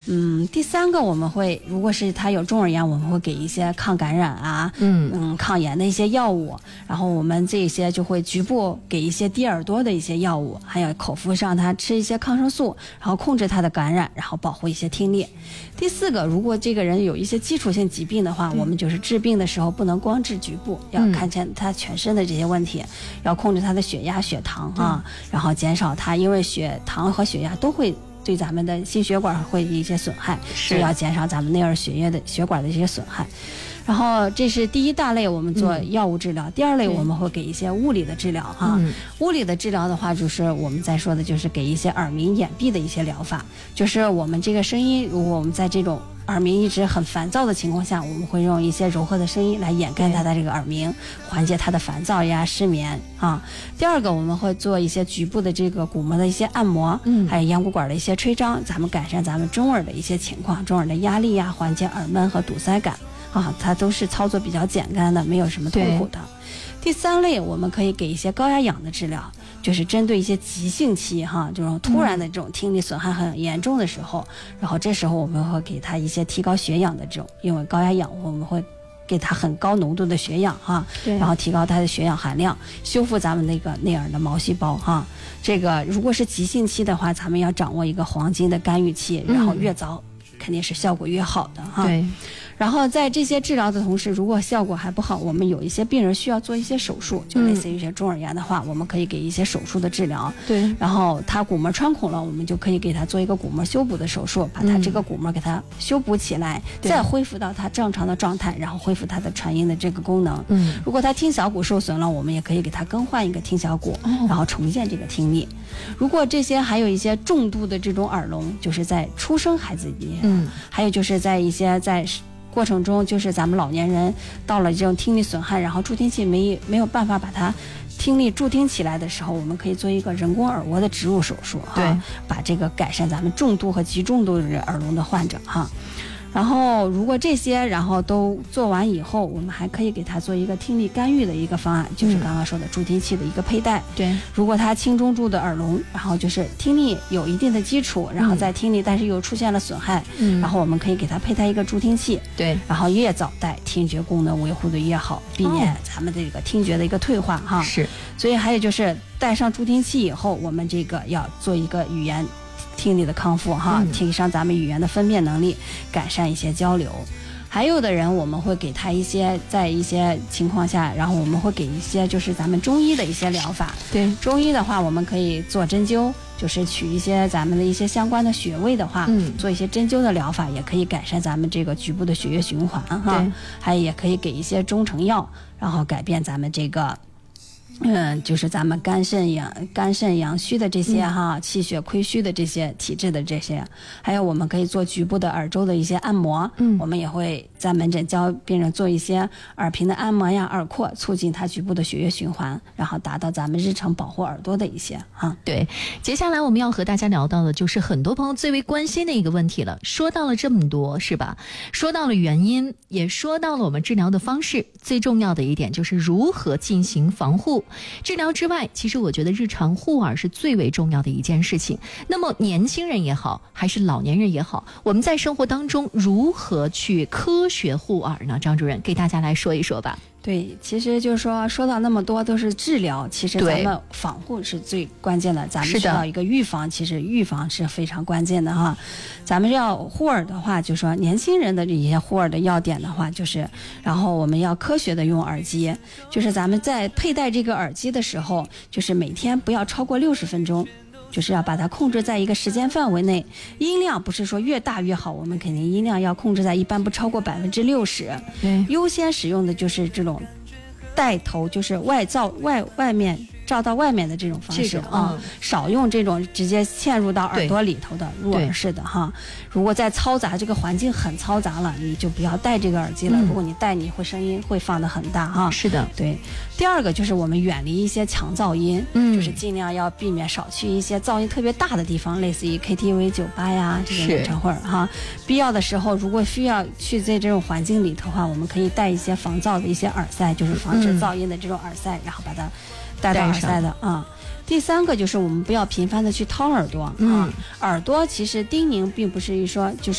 第三个我们会，如果是他有中耳炎，我们会给一些抗感染啊，抗炎的一些药物，然后我们这些就会局部给一些低耳朵的一些药物，还有口服上他吃一些抗生素，然后控制他的感染，然后保护一些听力。第四个，如果这个人有一些基础性疾病的话，我们就是治病的时候不能光治局部，要看见他全身的这些问题，要控制他的血压、血糖啊，然后减少他，因为血糖和血压都会对咱们的心血管会有一些损害，所以要减少咱们内耳血液的血管的一些损害。然后这是第一大类，我们做药物治疗。第二类我们会给一些物理的治疗哈。物理的治疗的话，就是我们在说的就是给一些耳鸣眼闭的一些疗法，就是我们这个声音，如果我们在这种耳鸣一直很烦躁的情况下，我们会用一些柔和的声音来掩盖他的这个耳鸣，缓解他的烦躁呀、失眠啊。第二个，我们会做一些局部的这个鼓膜的一些按摩，还有咽鼓管的一些吹张，咱们改善咱们中耳的一些情况，中耳的压力呀，缓解耳闷和堵塞感啊，它都是操作比较简单的，没有什么痛苦的。第三类，我们可以给一些高压氧的治疗，就是针对一些急性期哈，这种突然的这种听力损害很严重的时候，然后这时候我们会给他一些提高血氧的这种，因为高压氧我们会给他很高浓度的血氧哈，然后提高他的血氧含量，修复咱们那个内耳的毛细胞哈。这个如果是急性期的话，咱们要掌握一个黄金的干预期，然后越早肯定是效果越好的哈。对。然后在这些治疗的同时，如果效果还不好，我们有一些病人需要做一些手术，就类似于一些中耳炎的话，我们可以给一些手术的治疗。对。然后他鼓膜穿孔了，我们就可以给他做一个鼓膜修补的手术，把他这个鼓膜给他修补起来，再恢复到他正常的状态，然后恢复他的传音的这个功能。如果他听小骨受损了，我们也可以给他更换一个听小骨，然后重建这个听力。如果这些还有一些重度的这种耳聋，就是在出生孩子里面，还有就是在一些在过程中，就是咱们老年人到了这种听力损害，然后助听器没有办法把它听力助听起来的时候，我们可以做一个人工耳蜗的植入手术哈，把这个改善咱们重度和极重度的耳聋的患者哈。然后如果这些然后都做完以后，我们还可以给他做一个听力干预的一个方案，就是刚刚说的助听器的一个佩戴。对，如果他轻中度的耳聋，然后就是听力有一定的基础，然后在听力但是又出现了损害，然后我们可以给他佩戴一个助听器。对，然后越早戴，听觉功能维护的越好，避免咱们这个听觉的一个退化哈。是，所以还有就是戴上助听器以后，我们这个要做一个语言听力的康复哈，提升咱们语言的分辨能力，改善一些交流。还有的人我们会给他一些，在一些情况下，然后我们会给一些就是咱们中医的一些疗法。对，中医的话我们可以做针灸，就是取一些咱们的一些相关的穴位的话，做一些针灸的疗法，也可以改善咱们这个局部的血液循环哈。还也可以给一些中成药，然后改变咱们这个就是咱们肝肾阳虚的这些哈，气血亏虚的这些体质的这些，还有我们可以做局部的耳周的一些按摩，我们也会在门诊教病人做一些耳屏的按摩呀、耳廓，促进他局部的血液循环，然后达到咱们日常保护耳朵的一些哈。对， 接下来我们要和大家聊到的就是很多朋友最为关心的一个问题了。说到了这么多，是吧？说到了原因，也说到了我们治疗的方式，最重要的一点就是如何进行防护。治疗之外，其实我觉得日常护耳是最为重要的一件事情。那么年轻人也好，还是老年人也好，我们在生活当中如何去科学护耳呢？张主任给大家来说一说吧。 对，其实就是说到那么多都是治疗，其实咱们防护是最关键的。咱们需要一个预防，其实预防是非常关键的哈。咱们要护耳的话，就说年轻人的这些护耳的要点的话，就是然后我们要科学的用耳机，就是咱们在佩戴这个耳机的时候，就是每天不要超过60分钟。就是要把它控制在一个时间范围内，音量不是说越大越好，我们肯定音量要控制在一般不超过60%。优先使用的就是这种带头，就是外面照到外面的这种方式少用这种直接嵌入到耳朵里头的入耳式的哈。如果在嘈杂这个环境很嘈杂了，你就不要戴这个耳机了。如果你戴，你会声音会放得很大哈。是的，对。第二个就是我们远离一些强噪音，就是尽量要避免少去一些噪音特别大的地方，类似于 KTV、酒吧呀这种演唱会哈。必要的时候，如果需要去在这种环境里头的话，我们可以戴一些防噪的一些耳塞，就是防止噪音的这种耳塞，然后把它戴到耳塞的啊。第三个就是我们不要频繁的去掏耳朵啊。耳朵其实叮咛并不是说就是